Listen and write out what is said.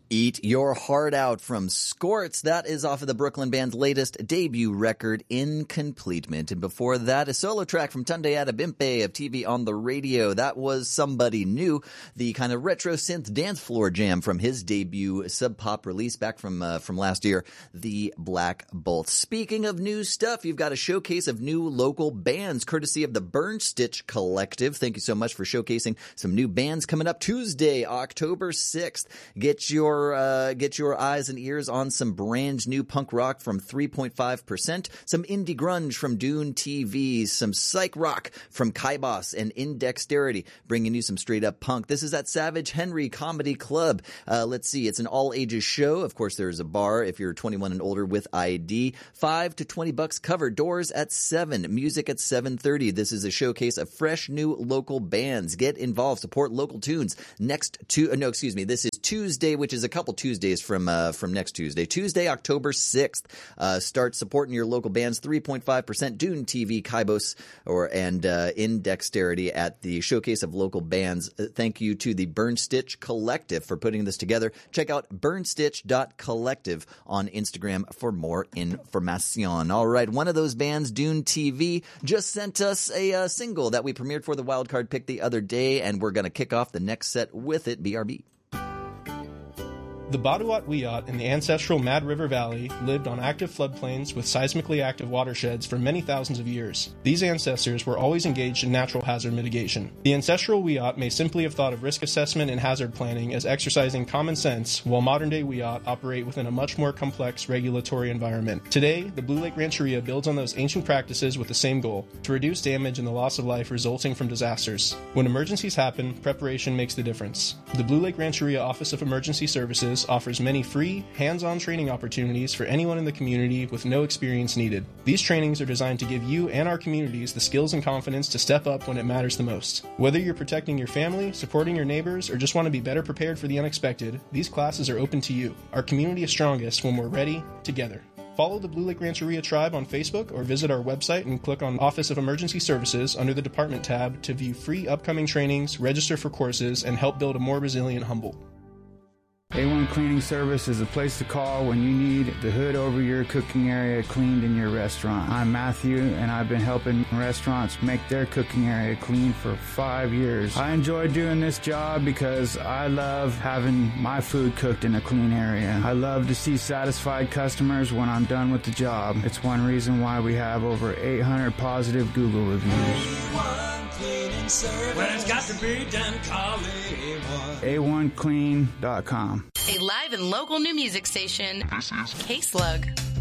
Eat Your Heart Out from Scorts. That is off of the Brooklyn band's latest debut record, Incompletement. And before that, a solo track from Tunde Adebimpe of TV on the Radio. That was Somebody New, the kind of retro synth dance floor jam from his debut Sub Pop release back from last year, The Black Bolt. Speaking of new stuff, you've got a showcase of new local bands courtesy of the Burn Stitch Collective. Thank you so much for showcasing some new bands coming up Tuesday, October 6th. Get your eyes and ears on some brand new punk rock from 3.5%, some indie grunge from Dune TV, some psych rock from Kaibos and Indexterity, bringing you some straight up punk. This is at Savage Henry Comedy Club. Let's see, it's an all ages show. Of course, there's a bar if you're 21 and older with ID. $5 to $20 cover. Doors at 7. Music at 7:30. This is a showcase of fresh new local bands. Get involved. Support local tunes. This is Tuesday, which is a couple Tuesdays from next Tuesday. Tuesday, October 6th. Start supporting your local bands. 3.5%. Dune TV, Kaibos, and Indexterity at the showcase of local bands. Thank you to the Burn Stitch Collective for putting this together. Check out burnstitch.collective on Instagram for more information. All right, one of those bands, Dune TV, just sent us a single that we premiered for the Wildcard Pick the other day, and we're going to kick off the next set with it. BRB. The Baduat Wiyot in the ancestral Mad River Valley lived on active floodplains with seismically active watersheds for many thousands of years. These ancestors were always engaged in natural hazard mitigation. The ancestral Wiyot may simply have thought of risk assessment and hazard planning as exercising common sense, while modern-day Wiyot operate within a much more complex regulatory environment. Today, the Blue Lake Rancheria builds on those ancient practices with the same goal: to reduce damage and the loss of life resulting from disasters. When emergencies happen, preparation makes the difference. The Blue Lake Rancheria Office of Emergency Services offers many free, hands-on training opportunities for anyone in the community with no experience needed. These trainings are designed to give you and our communities the skills and confidence to step up when it matters the most. Whether you're protecting your family, supporting your neighbors, or just want to be better prepared for the unexpected, these classes are open to you. Our community is strongest when we're ready, together. Follow the Blue Lake Rancheria Tribe on Facebook or visit our website and click on Office of Emergency Services under the Department tab to view free upcoming trainings, register for courses, and help build a more resilient Humboldt. A1 Cleaning Service is a place to call when you need the hood over your cooking area cleaned in your restaurant. I'm Matthew, and I've been helping restaurants make their cooking area clean for 5 years. I enjoy doing this job because I love having my food cooked in a clean area. I love to see satisfied customers when I'm done with the job. It's one reason why we have over 800 positive Google reviews. A1 Cleaning Service. When it's got to be done, call A1. A1clean.com. A live and local new music station. This is K-Slug.